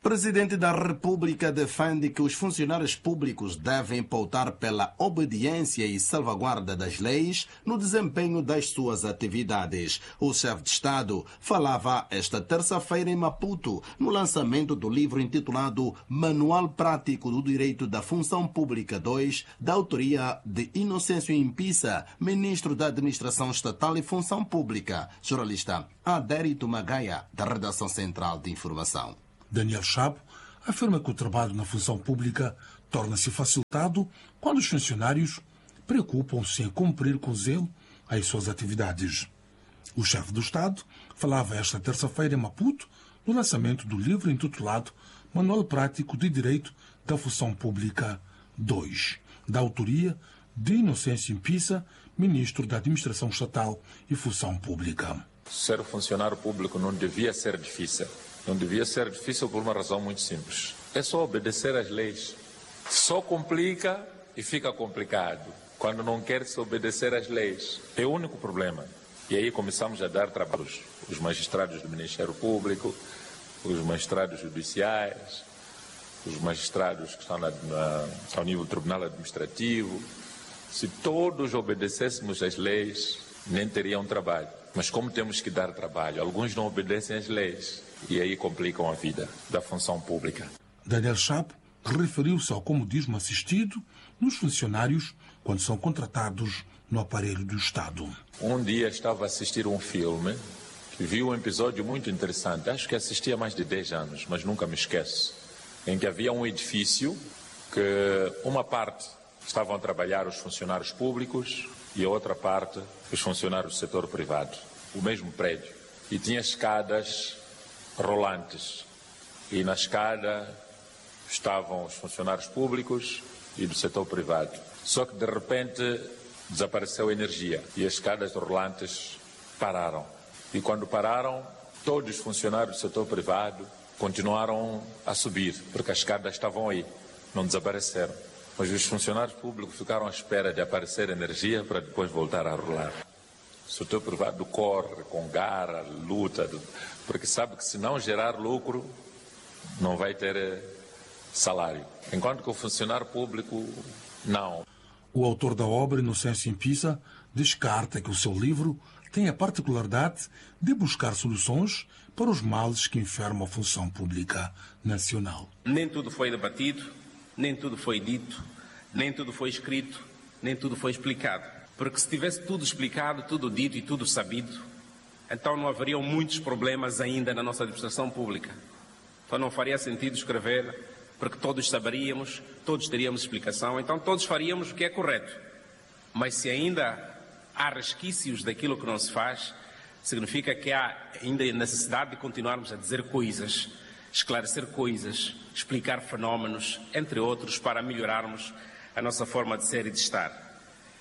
Presidente da República defende que os funcionários públicos devem pautar pela obediência e salvaguarda das leis no desempenho das suas atividades. O chefe de Estado falava esta terça-feira em Maputo, no lançamento do livro intitulado Manual Prático do Direito da Função Pública 2, da autoria de Inocêncio Impisa, ministro da Administração Estatal e Função Pública. Jornalista Adérito Magaia, da Redação Central de Informação. Daniel Chapo afirma que o trabalho na função pública torna-se facilitado quando os funcionários preocupam-se em cumprir com zelo as suas atividades. O chefe do Estado falava esta terça-feira em Maputo no lançamento do livro intitulado Manual Prático de Direito da Função Pública 2, da autoria de Inocêncio Impisa, ministro da Administração Estatal e Função Pública. Ser funcionário público não devia ser difícil. Não devia ser difícil por uma razão muito simples. É só obedecer às leis. Só complica e fica complicado quando não quer se obedecer às leis. É o único problema. E aí começamos a dar trabalhos. Os magistrados do Ministério Público, os magistrados judiciais, os magistrados que estão ao nível do Tribunal Administrativo. Se todos obedecêssemos às leis, nem teriam trabalho. Mas como temos que dar trabalho, alguns não obedecem às leis. E aí complicam a vida da função pública. Daniel Chapo referiu-se ao comodismo assistido nos funcionários quando são contratados no aparelho do Estado. Um dia estava a assistir um filme e vi um episódio muito interessante. Acho que assisti há mais de 10 anos, mas nunca me esqueço. Em que havia um edifício que uma parte estavam a trabalhar os funcionários públicos e a outra parte os funcionários do setor privado. O mesmo prédio. E tinha escadas rolantes, e na escada estavam os funcionários públicos e do setor privado. Só que de repente desapareceu a energia e as escadas rolantes pararam. E quando pararam, todos os funcionários do setor privado continuaram a subir, porque as escadas estavam aí, não desapareceram. Mas os funcionários públicos ficaram à espera de aparecer energia para depois voltar a rolar. O setor privado corre com garra, luta, porque sabe que se não gerar lucro, não vai ter salário. Enquanto que o funcionário público, não. O autor da obra, Inocêncio Impisa, descarta que o seu livro tem a particularidade de buscar soluções para os males que enfermam a função pública nacional. Nem tudo foi debatido, nem tudo foi dito, nem tudo foi escrito, nem tudo foi explicado. Porque se tivesse tudo explicado, tudo dito e tudo sabido, então não haveriam muitos problemas ainda na nossa administração pública. Então não faria sentido escrever, porque todos saberíamos, todos teríamos explicação, então todos faríamos o que é correto. Mas se ainda há resquícios daquilo que não se faz, significa que há ainda necessidade de continuarmos a dizer coisas, esclarecer coisas, explicar fenómenos, entre outros, para melhorarmos a nossa forma de ser e de estar.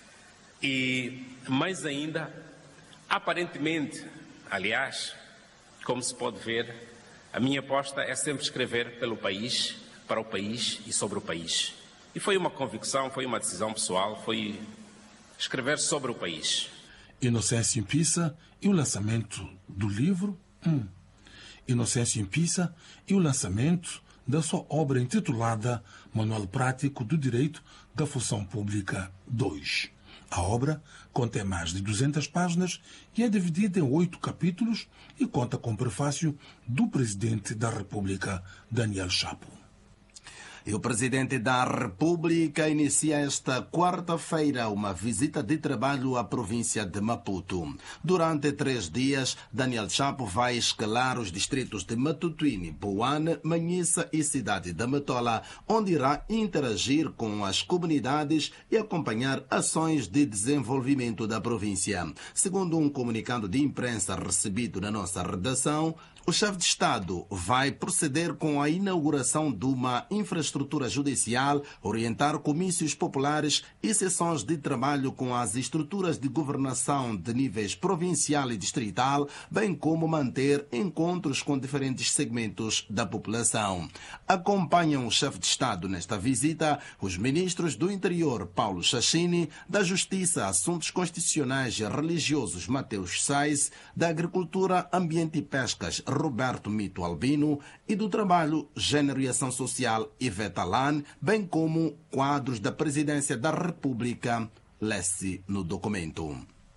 E, mais ainda, aparentemente, aliás, como se pode ver, a minha aposta é sempre escrever pelo país, para o país e sobre o país. E foi uma convicção, foi uma decisão pessoal, foi escrever sobre o país. Inocêncio Impisa e o lançamento do livro. Inocêncio Impisa e o lançamento da sua obra intitulada Manual Prático do Direito da Função Pública 2. A obra contém mais de 200 páginas e é dividida em 8 capítulos e conta com o prefácio do Presidente da República, Daniel Chapo. E o Presidente da República inicia esta quarta-feira uma visita de trabalho à província de Maputo. Durante 3 dias, Daniel Chapo vai escalar os distritos de Matutuine, Boane, Manhissa e Cidade da Matola, onde irá interagir com as comunidades e acompanhar ações de desenvolvimento da província. Segundo um comunicado de imprensa recebido na nossa redação, o chefe de Estado vai proceder com a inauguração de uma infraestrutura estrutura judicial, orientar comícios populares e sessões de trabalho com as estruturas de governação de níveis provincial e distrital, bem como manter encontros com diferentes segmentos da população. Acompanham o chefe de Estado nesta visita os ministros do Interior, Paulo Chachini, da Justiça, Assuntos Constitucionais e Religiosos, Mateus Sais, da Agricultura, Ambiente e Pescas, Roberto Mito Albino, e do Trabalho, Gênero e Ação Social, Ivete Alan, bem como quadros da Presidência da República, lê-se no documento.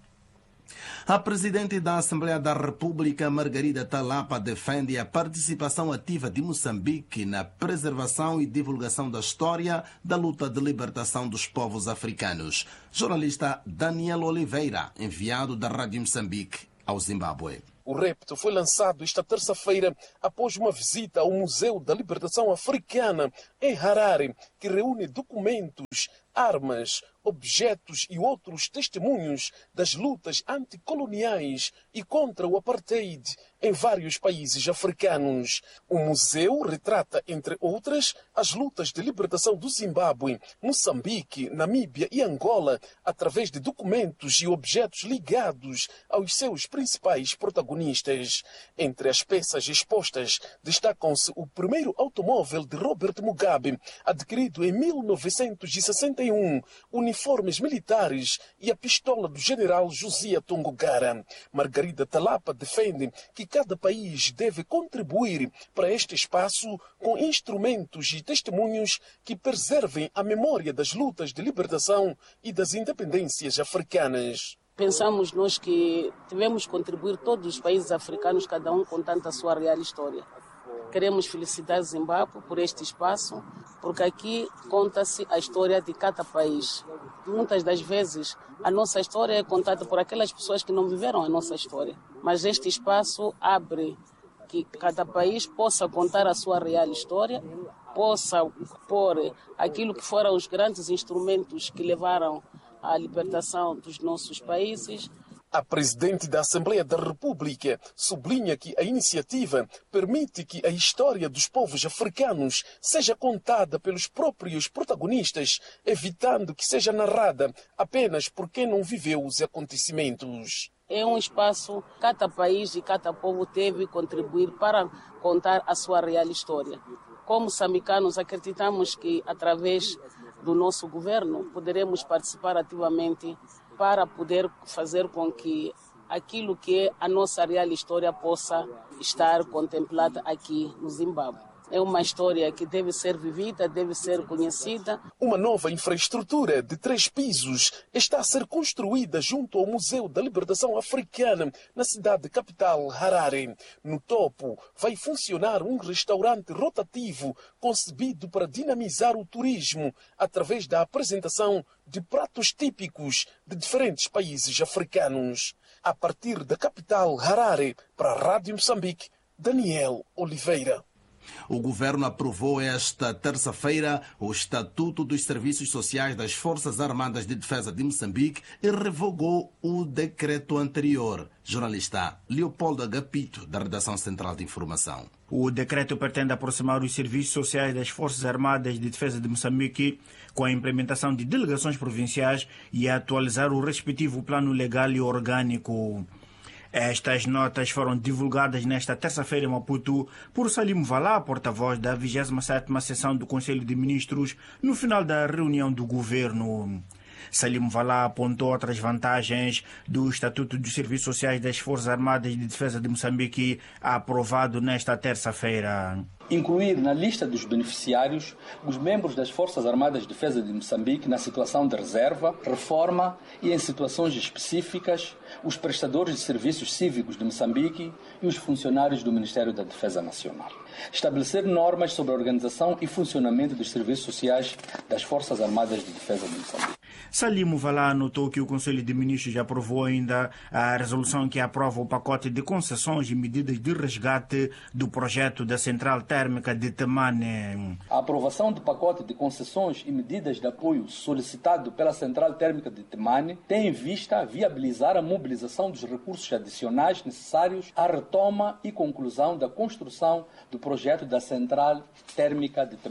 A Presidente da Assembleia da República, Margarida Talapa, defende a participação ativa de Moçambique na preservação e divulgação da história da luta de libertação dos povos africanos. Jornalista Daniel Oliveira, enviado da Rádio Moçambique ao Zimbábue. O repto foi lançado esta terça-feira após uma visita ao Museu da Libertação Africana em Harare, que reúne documentos, armas, objetos e outros testemunhos das lutas anticoloniais e contra o apartheid em vários países africanos. O museu retrata, entre outras, as lutas de libertação do Zimbábue, Moçambique, Namíbia e Angola, através de documentos e objetos ligados aos seus principais protagonistas. Entre as peças expostas, destacam-se o primeiro automóvel de Robert Mugabe, adquirido em 1961, uniformes militares e a pistola do general Josiah Tongogara. Margarida Talapa defende que cada país deve contribuir para este espaço com instrumentos e testemunhos que preservem a memória das lutas de libertação e das independências africanas. Pensamos nós que devemos contribuir todos os países africanos, cada um contando a sua real história. Queremos felicitar Zimbábue por este espaço, porque aqui conta-se a história de cada país. Muitas das vezes a nossa história é contada por aquelas pessoas que não viveram a nossa história. Mas este espaço abre que cada país possa contar a sua real história, possa pôr aquilo que foram os grandes instrumentos que levaram à libertação dos nossos países. A Presidente da Assembleia da República sublinha que a iniciativa permite que a história dos povos africanos seja contada pelos próprios protagonistas, evitando que seja narrada apenas por quem não viveu os acontecimentos. É um espaço, cada país e cada povo deve contribuir para contar a sua real história. Como moçambicanos, acreditamos que através do nosso governo poderemos participar ativamente para poder fazer com que aquilo que é a nossa real história possa estar contemplada aqui no Zimbábue. É uma história que deve ser vivida, deve ser conhecida. Uma nova infraestrutura de 3 pisos está a ser construída junto ao Museu da Libertação Africana, na cidade capital, Harare. No topo vai funcionar um restaurante rotativo concebido para dinamizar o turismo através da apresentação de pratos típicos de diferentes países africanos. A partir da capital, Harare, para a Rádio Moçambique, Daniel Oliveira. O governo aprovou esta terça-feira o Estatuto dos Serviços Sociais das Forças Armadas de Defesa de Moçambique e revogou o decreto anterior. Jornalista Leopoldo Agapito, da Redação Central de Informação. O decreto pretende aproximar os serviços sociais das Forças Armadas de Defesa de Moçambique com a implementação de delegações provinciais e atualizar o respectivo plano legal e orgânico. Estas notas foram divulgadas nesta terça-feira em Maputo por Salim Valá, porta-voz da 27ª Sessão do Conselho de Ministros, no final da reunião do governo. Salim Valá apontou outras vantagens do Estatuto dos Serviços Sociais das Forças Armadas de Defesa de Moçambique, aprovado nesta terça-feira. Incluir na lista dos beneficiários os membros das Forças Armadas de Defesa de Moçambique na situação de reserva, reforma e em situações específicas, os prestadores de serviços cívicos de Moçambique e os funcionários do Ministério da Defesa Nacional. Estabelecer normas sobre a organização e funcionamento dos serviços sociais das Forças Armadas de Defesa de Moçambique. Salim Valá anotou que o Conselho de Ministros já aprovou ainda a resolução que aprova o pacote de concessões e medidas de resgate do projeto da Central Térmica de Temane. A aprovação do pacote de concessões e medidas de apoio solicitado pela Central Térmica de Temane tem em vista viabilizar a mobilização dos recursos adicionais necessários à retoma e conclusão da construção do projeto da Central Térmica de Temane.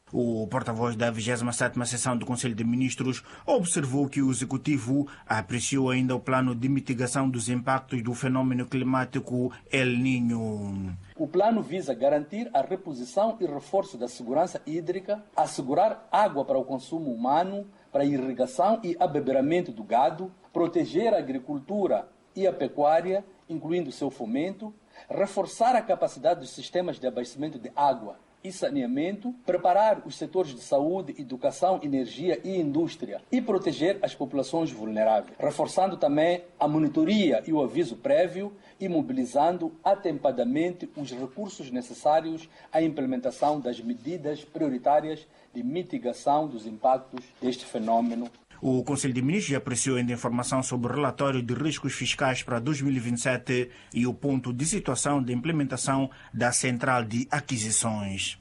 O porta-voz da 27ª Sessão do Conselho de Ministros observou que o Executivo apreciou ainda o plano de mitigação dos impactos do fenômeno climático El Niño. O plano visa garantir a reposição e reforço da segurança hídrica, assegurar água para o consumo humano, para a irrigação e abeberamento do gado, proteger a agricultura e a pecuária, incluindo seu fomento, reforçar a capacidade dos sistemas de abastecimento de água e saneamento, preparar os setores de saúde, educação, energia e indústria e proteger as populações vulneráveis, reforçando também a monitoria e o aviso prévio e mobilizando atempadamente os recursos necessários à implementação das medidas prioritárias de mitigação dos impactos deste fenômeno. O Conselho de Ministros apreciou ainda informação sobre o relatório de riscos fiscais para 2027 e o ponto de situação de implementação da Central de Aquisições.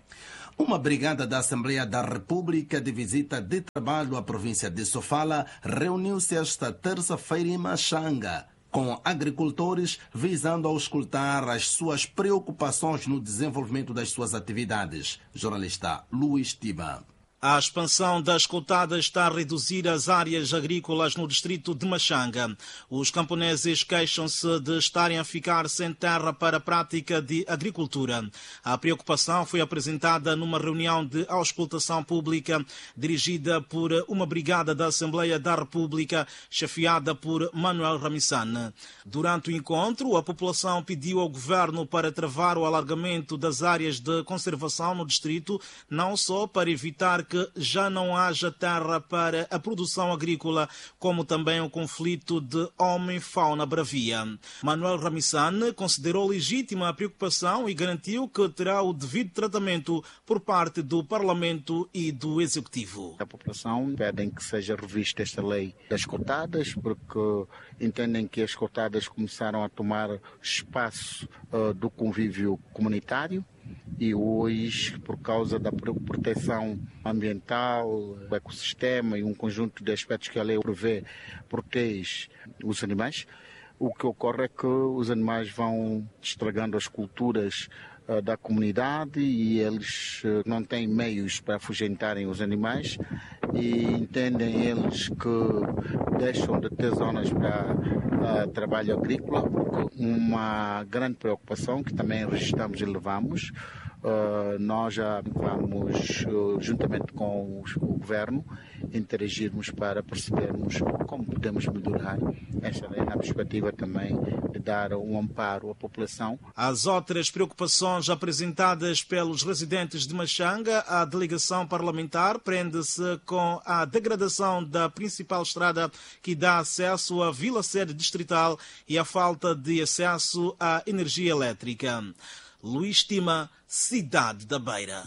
Uma brigada da Assembleia da República de visita de trabalho à província de Sofala reuniu-se esta terça-feira em Machanga com agricultores visando auscultar as suas preocupações no desenvolvimento das suas atividades. Jornalista Luís Tiba. A expansão das cotadas está a reduzir as áreas agrícolas no distrito de Machanga. Os camponeses queixam-se de estarem a ficar sem terra para a prática de agricultura. A preocupação foi apresentada numa reunião de auscultação pública dirigida por uma brigada da Assembleia da República, chefiada por Manuel Ramissane. Durante o encontro, a população pediu ao governo para travar o alargamento das áreas de conservação no distrito, não só para evitar que já não haja terra para a produção agrícola, como também o conflito de homem-fauna bravia. Manuel Ramissane considerou legítima a preocupação e garantiu que terá o devido tratamento por parte do Parlamento e do Executivo. A população pede que seja revista esta lei das cotadas, porque entendem que as cotadas começaram a tomar espaço do convívio comunitário. E hoje, por causa da proteção ambiental, do ecossistema e um conjunto de aspectos que a lei prevê, protege os animais, o que ocorre é que os animais vão estragando as culturas da comunidade e eles não têm meios para afugentarem os animais e entendem eles que deixam de ter zonas para trabalho agrícola. Uma grande preocupação que também registramos e levamos. Nós já vamos, juntamente com o governo, interagirmos para percebermos como podemos melhorar esta lei, na perspectiva também de dar um amparo à população. As outras preocupações apresentadas pelos residentes de Machanga, a delegação parlamentar prende-se com a degradação da principal estrada que dá acesso à vila-sede distrital e a falta de acesso à energia elétrica. Luís Tima, Cidade da Beira.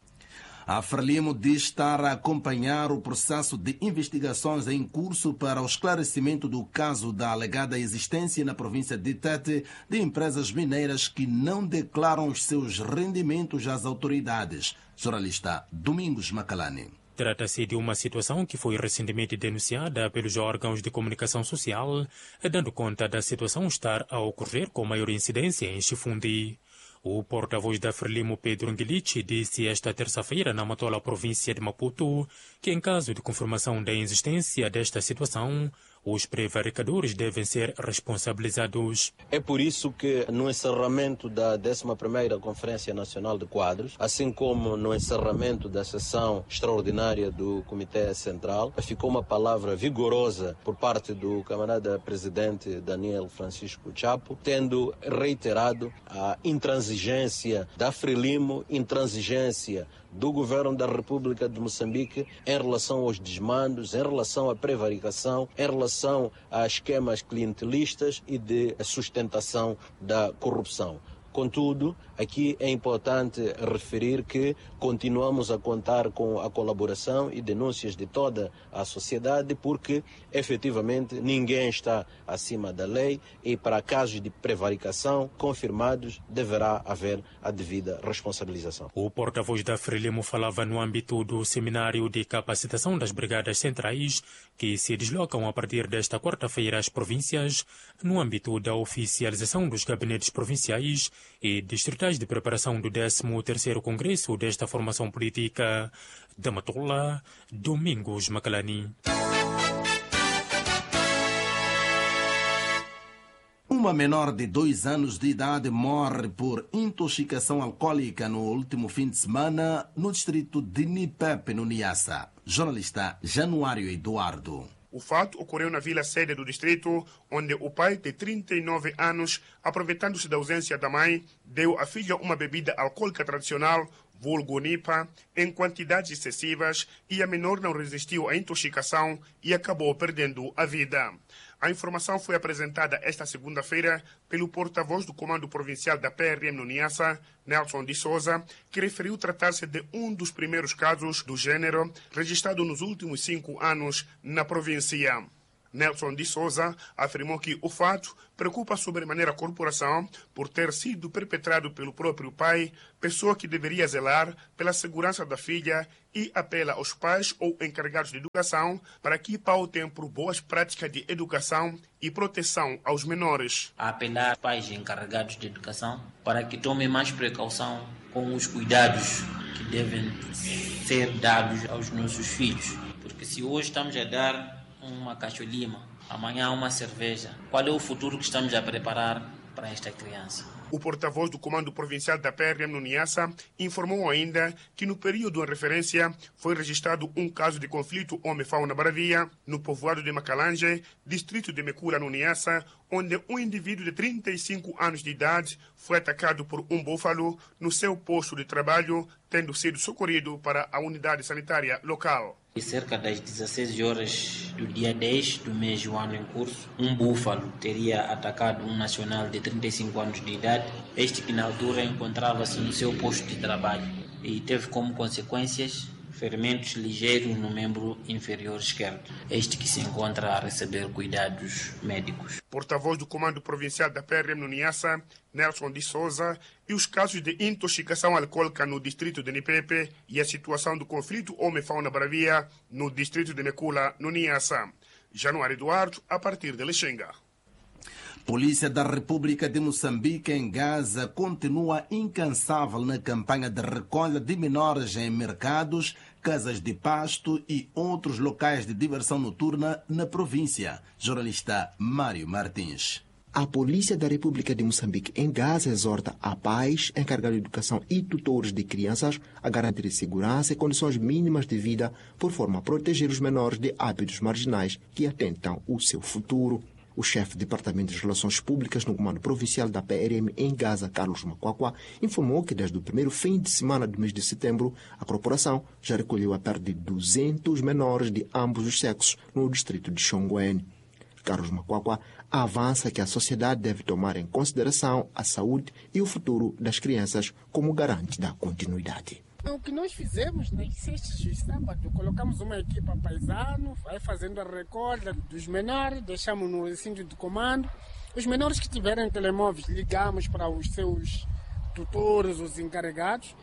A Frelimo diz estar a acompanhar o processo de investigações em curso para o esclarecimento do caso da alegada existência na província de Tete de empresas mineiras que não declaram os seus rendimentos às autoridades. Jornalista Domingos Macalani. Trata-se de uma situação que foi recentemente denunciada pelos órgãos de comunicação social, dando conta da situação estar a ocorrer com maior incidência em Chifundi. O porta-voz da Frelimo, Pedro Nguilichi, disse esta terça-feira na Matola, província de Maputo, que em caso de confirmação da existência desta situação, os prevaricadores devem ser responsabilizados. É por isso que no encerramento da 11ª Conferência Nacional de Quadros, assim como no encerramento da sessão extraordinária do Comitê Central, ficou uma palavra vigorosa por parte do camarada presidente Daniel Francisco Chapo, tendo reiterado a intransigência da Frelimo, intransigência do governo da República de Moçambique em relação aos desmandos, em relação à prevaricação, em relação a esquemas clientelistas e de sustentação da corrupção. Contudo, aqui é importante referir que continuamos a contar com a colaboração e denúncias de toda a sociedade, porque efetivamente ninguém está acima da lei e para casos de prevaricação confirmados deverá haver a devida responsabilização. O porta-voz da Frelimo falava no âmbito do seminário de capacitação das brigadas centrais que se deslocam a partir desta quarta-feira às províncias, no âmbito da oficialização dos gabinetes provinciais e distritais de preparação do 13º Congresso desta formação política. Da Matola, Domingos Macalani. Uma menor de 2 anos de idade morre por intoxicação alcoólica no último fim de semana no distrito de Nipepe, no Niassa. Jornalista Januário Eduardo. O fato ocorreu na vila sede do distrito, onde o pai, de 39 anos, aproveitando-se da ausência da mãe, deu à filha uma bebida alcoólica tradicional, vulgo Nipa, em quantidades excessivas, e a menor não resistiu à intoxicação e acabou perdendo a vida. A informação foi apresentada esta segunda-feira pelo porta-voz do Comando Provincial da PRM no Niassa, Nelson de Souza, que referiu tratar-se de um dos primeiros casos do gênero registrado nos últimos 5 anos na província. Nelson de Souza afirmou que o fato preocupa sobremaneira a corporação por ter sido perpetrado pelo próprio pai, pessoa que deveria zelar pela segurança da filha, e apela aos pais ou encarregados de educação para que pautem por boas práticas de educação e proteção aos menores. A apelar aos pais e encarregados de educação para que tomem mais precaução com os cuidados que devem ser dados aos nossos filhos. Porque se hoje estamos a dar uma cacholima, amanhã uma cerveja, qual é o futuro que estamos a preparar para esta criança? O porta-voz do Comando Provincial da PRM no Niassa informou ainda que no período em referência foi registrado um caso de conflito homem-fauna-bravia no povoado de Macalange, distrito de Mecula no Niassa, onde um indivíduo de 35 anos de idade foi atacado por um búfalo no seu posto de trabalho, tendo sido socorrido para a unidade sanitária local. E cerca das 16 horas do dia 10 do mês do ano em curso, um búfalo teria atacado um nacional de 35 anos de idade, este que na altura encontrava-se no seu posto de trabalho e teve como consequências ferimentos ligeiros no membro inferior esquerdo, este que se encontra a receber cuidados médicos. Porta-voz do Comando Provincial da PRM no Niassa, Nelson de Souza, e os casos de intoxicação alcoólica no distrito de Nipepe e a situação do conflito homem-fauna-bravia no distrito de Mecula, no Niassa. Januário Eduardo, a partir de Lexinga. Polícia da República de Moçambique, em Gaza, continua incansável na campanha de recolha de menores em mercados, casas de pasto e outros locais de diversão noturna na província. Jornalista Mário Martins. A Polícia da República de Moçambique em Gaza exorta a pais, encarregados de educação e tutores de crianças a garantir segurança e condições mínimas de vida por forma a proteger os menores de hábitos marginais que atentam o seu futuro. O chefe do Departamento de Relações Públicas no Comando Provincial da PRM em Gaza, Carlos Macuacua, informou que desde o primeiro fim de semana do mês de setembro, a corporação já recolheu a perto de 200 menores de ambos os sexos no distrito de Xongoene. Carlos Macuacua avança que a sociedade deve tomar em consideração a saúde e o futuro das crianças como garante da continuidade. O que nós fizemos nas sextas e sábados, colocamos uma equipa paisano, vai fazendo a recolha dos menores, deixamos no recinto de comando. Os menores que tiverem telemóveis, ligamos para os seus tutores, os encarregados,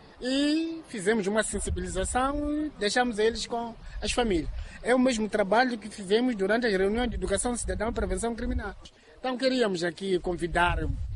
e fizemos uma sensibilização e deixamos eles com as famílias. É o mesmo trabalho que fizemos durante as reuniões de educação cidadã e prevenção criminal. Então queríamos aqui convidar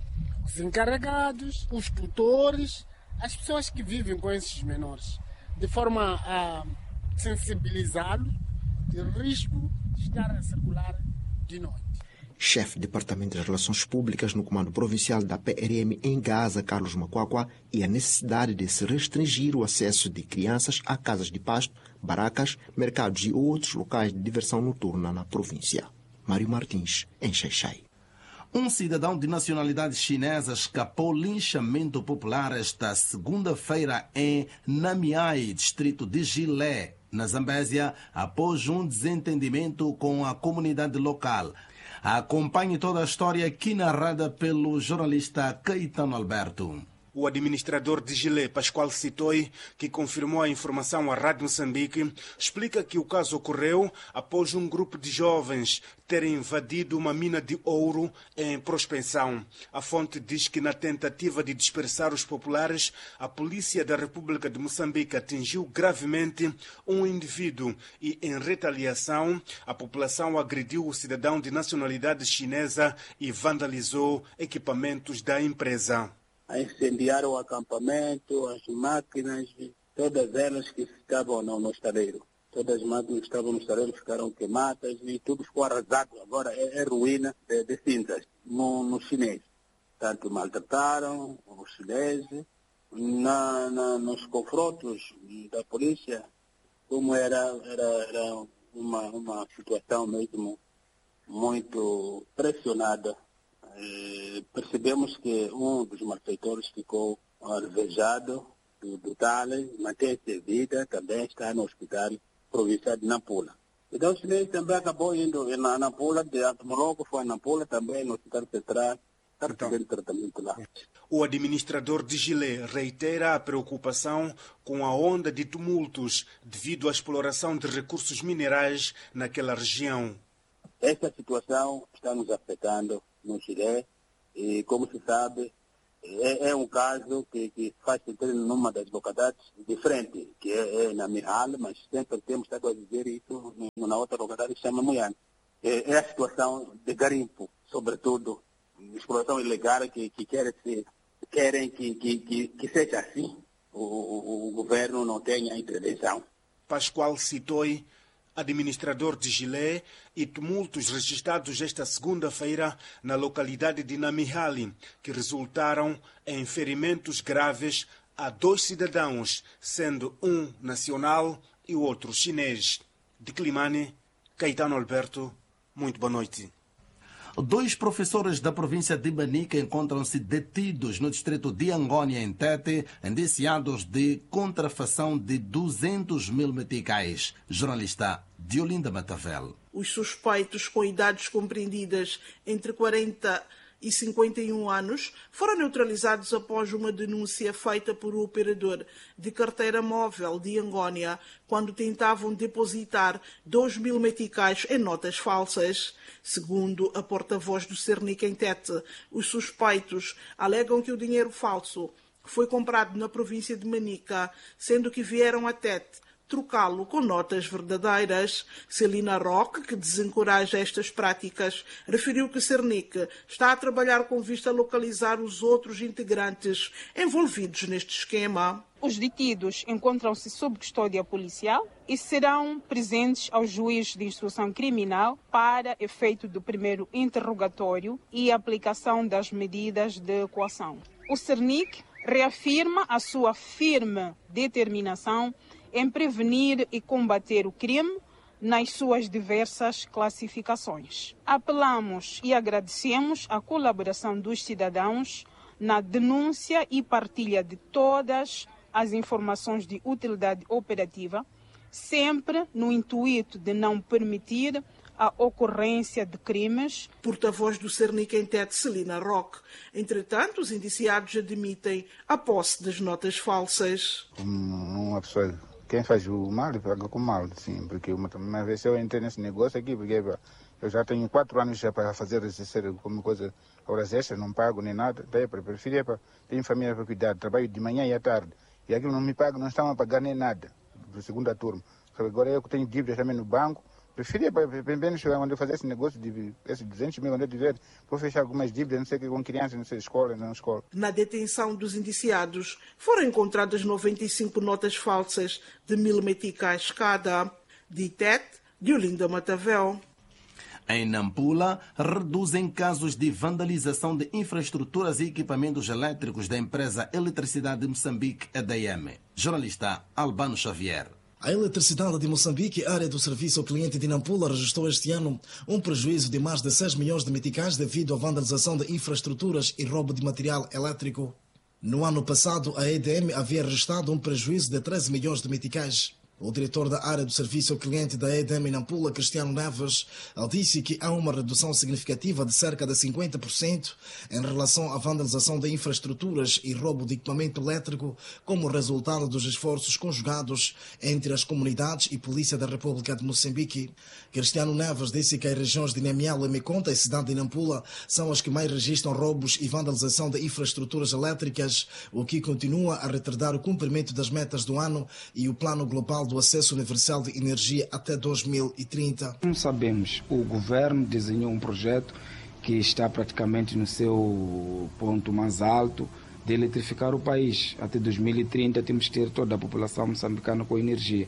os encarregados, os tutores, as pessoas que vivem com esses menores, de forma a sensibilizá-los de risco de estar a circular de noite. Chefe do Departamento de Relações Públicas no Comando Provincial da PRM em Gaza, Carlos Macuacua, e a necessidade de se restringir o acesso de crianças a casas de pasto, barracas, mercados e outros locais de diversão noturna na província. Mário Martins, em Xai-Xai. Um cidadão de nacionalidade chinesa escapou linchamento popular esta segunda-feira em Namiai, distrito de Gilé, na Zambésia, após um desentendimento com a comunidade local. Acompanhe toda a história aqui narrada pelo jornalista Caetano Alberto. O administrador de Gilé, Pascoal Citoi, que confirmou a informação à Rádio Moçambique, explica que o caso ocorreu após um grupo de jovens terem invadido uma mina de ouro em prospecção. A fonte diz que na tentativa de dispersar os populares, a polícia da República de Moçambique atingiu gravemente um indivíduo e, em retaliação, a população agrediu o cidadão de nacionalidade chinesa e vandalizou equipamentos da empresa. a incendiar o acampamento, as máquinas, todas elas que estavam no estaleiro. Todas as máquinas que estavam no estaleiro ficaram queimadas e tudo ficou arrasado. Agora é ruína de cinzas no chinês. Tanto maltrataram os chineses nos confrontos da polícia, como era uma situação mesmo muito pressionada. Percebemos que um dos malfeitores ficou alvejado do Tales, mantém-se vida, também está no hospital provincial de Nampula. Então o chinês também acabou indo na Nampula, logo foi a Nampula, também no hospital central, está recebendo tratamento lá. O administrador de Gilé reitera a preocupação com a onda de tumultos devido à exploração de recursos minerais naquela região. Essa situação está nos afetando no Chile e, como se sabe, é um caso que faz sentido numa das localidades diferentes, que é na Mihal, mas sempre temos estado a dizer isso na outra localidade que se chama Moiane. É a situação de garimpo, sobretudo, exploração ilegal que querem que seja assim, o governo não tenha intervenção. Pascoal Sitoi, administrador de Gilé, e tumultos registrados esta segunda-feira na localidade de Namihali, que resultaram em ferimentos graves a 2 cidadãos, sendo um nacional e o outro chinês. De Climane, Caetano Alberto, muito boa noite. 2 professores da província de Manica encontram-se detidos no distrito de Angônia, em Tete, indiciados de contrafação de 200 mil meticais. Jornalista Diolinda Matavel. Os suspeitos, com idades compreendidas entre 40 e 51 anos, foram neutralizados após uma denúncia feita por um operador de carteira móvel de Angônia, quando tentavam depositar 2 mil meticais em notas falsas. Segundo a porta-voz do Cernic em Tete, os suspeitos alegam que o dinheiro falso foi comprado na província de Manica, sendo que vieram a Tete trocá-lo com notas verdadeiras. Celina Roque, que desencoraja estas práticas, referiu que Cernic está a trabalhar com vista a localizar os outros integrantes envolvidos neste esquema. Os detidos encontram-se sob custódia policial e serão presentes ao juiz de instrução criminal para efeito do primeiro interrogatório e aplicação das medidas de coação. O Cernic reafirma a sua firme determinação em prevenir e combater o crime nas suas diversas classificações. Apelamos e agradecemos a colaboração dos cidadãos na denúncia e partilha de todas as informações de utilidade operativa, sempre no intuito de não permitir a ocorrência de crimes. Porta-voz do Cernic em Tete, Celina Roque. Entretanto, os indiciados admitem a posse das notas falsas. Uma pessoa, quem faz o mal, paga com mal, sim, porque uma vez eu entrei nesse negócio aqui, porque eu já tenho 4 anos já para fazer alguma coisa, horas extras, não pago nem nada, daí para preferir, tenho família para cuidar, trabalho de manhã e à tarde, e aquilo não me paga, não estão a pagar nem nada, para a segunda turma. Agora eu que tenho dívidas também no banco, preferia, bem chegar quando eu fazer esse negócio de esses 200 mil, quando eu tiver, vou fechar algumas dívidas, não sei o que, com crianças, não sei, escola, não escola. Na detenção dos indiciados, foram encontradas 95 notas falsas de 1000 meticais cada. De Tete, Diolinda Matavel. Em Nampula, reduzem casos de vandalização de infraestruturas e equipamentos elétricos da empresa Eletricidade de Moçambique, EDM. Jornalista Albano Xavier. A Eletricidade de Moçambique, área do serviço ao cliente de Nampula, registrou este ano um prejuízo de mais de 6 milhões de meticais devido à vandalização de infraestruturas e roubo de material elétrico. No ano passado, a EDM havia registrado um prejuízo de 13 milhões de meticais. O diretor da área do serviço ao cliente da EDM em Nampula, Cristiano Neves, disse que há uma redução significativa de cerca de 50% em relação à vandalização de infraestruturas e roubo de equipamento elétrico como resultado dos esforços conjugados entre as comunidades e Polícia da República de Moçambique. Cristiano Neves disse que as regiões de Nemialo, Meconta e cidade de Nampula são as que mais registram roubos e vandalização de infraestruturas elétricas, o que continua a retardar o cumprimento das metas do ano e o plano global do acesso universal de energia até 2030. Como sabemos, o governo desenhou um projeto que está praticamente no seu ponto mais alto de eletrificar o país. Até 2030 temos que ter toda a população moçambicana com energia.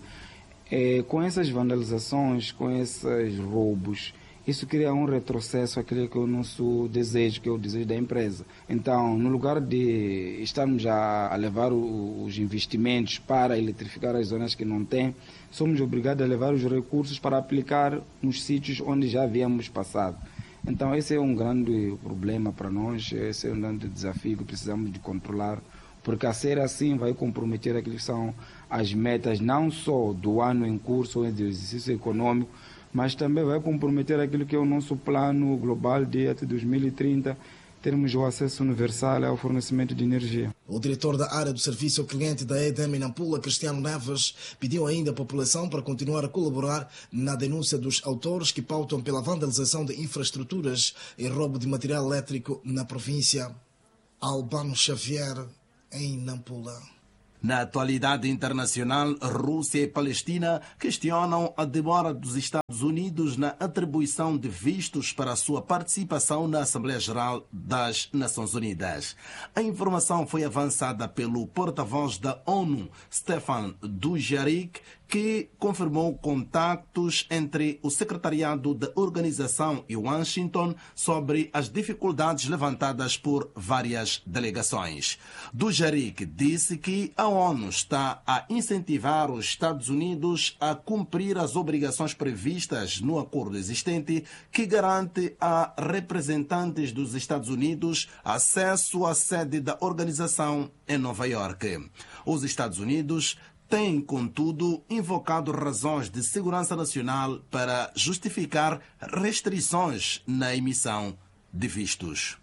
Com essas vandalizações, com esses roubos, isso cria um retrocesso àquele que é o nosso desejo, que é o desejo da empresa. Então, no lugar de estarmos a levar os investimentos para eletrificar as zonas que não têm, somos obrigados a levar os recursos para aplicar nos sítios onde já havíamos passado. Então, esse é um grande problema para nós, esse é um grande desafio que precisamos de controlar, porque a ser assim vai comprometer aquilo que são as metas, não só do ano em curso ou do exercício econômico, mas também vai comprometer aquilo que é o nosso plano global de até 2030, termos o acesso universal ao fornecimento de energia. O diretor da área do serviço ao cliente da EDM em Nampula, Cristiano Neves, pediu ainda à população para continuar a colaborar na denúncia dos autores que pautam pela vandalização de infraestruturas e roubo de material elétrico na província. Albano Xavier, em Nampula. Na atualidade internacional, Rússia e Palestina questionam a demora dos Estados Unidos na atribuição de vistos para a sua participação na Assembleia Geral das Nações Unidas. A informação foi avançada pelo porta-voz da ONU, Stefan Dujarric, que confirmou contactos entre o secretariado da organização e Washington sobre as dificuldades levantadas por várias delegações. Dujarric disse que a ONU está a incentivar os Estados Unidos a cumprir as obrigações previstas no acordo existente, que garante a representantes dos Estados Unidos acesso à sede da organização em Nova York. Os Estados Unidos têm, contudo, invocado razões de segurança nacional para justificar restrições na emissão de vistos.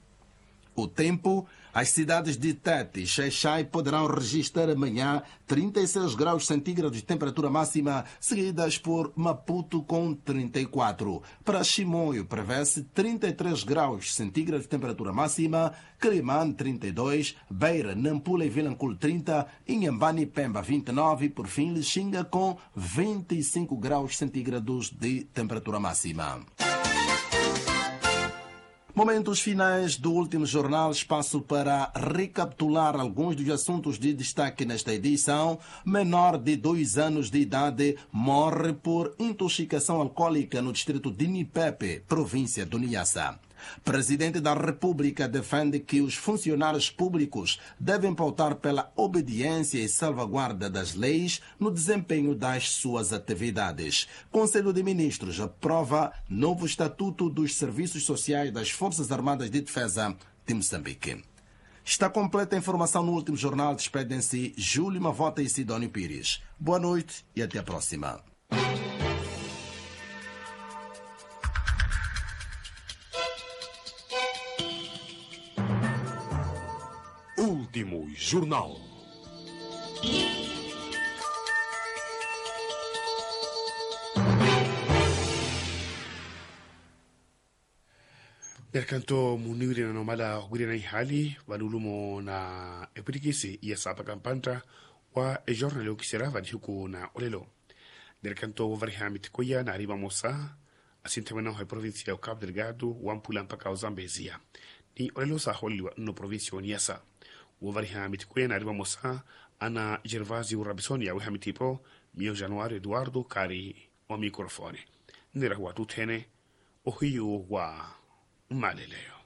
O tempo: as cidades de Tete e Xai-Xai poderão registrar amanhã 36 graus centígrados de temperatura máxima, seguidas por Maputo com 34. Para Chimoio prevê-se 33 graus centígrados de temperatura máxima, Quelimane 32, Beira, Nampula e Vilanculo 30, Inhambane e Pemba 29, por fim Lixinga com 25 graus centígrados de temperatura máxima. Momentos finais do último jornal, espaço para recapitular alguns dos assuntos de destaque nesta edição. Menor de 2 anos de idade morre por intoxicação alcoólica no distrito de Nipepe, província do Niassa. Presidente da República defende que os funcionários públicos devem pautar pela obediência e salvaguarda das leis no desempenho das suas atividades. Conselho de Ministros aprova novo Estatuto dos Serviços Sociais das Forças Armadas de Defesa de Moçambique. Está completa a informação no último jornal. Despedem-se Júlio Mavota e Sidónio Pires. Boa noite e até a próxima. Último jornal. Berkanto muniwiri na nomala huguri na ihali walulumo na epirikisi iya sapa kampanta wa ejornal okisera vadihuku na olelo. Berkanto varihamit koya na arriba mosa asintemena ho provincia ya Cabo Delgado wampula mpaka o Zambezia. Ni olelo sa holiwa no provincia Niassa. Varihamit koya na arriba mosa ana Gervasio Rabisoni ya wahamitipo mio Januário Eduardo Kari o microfone. Nira wa tutene ohiyo wa Maleleo.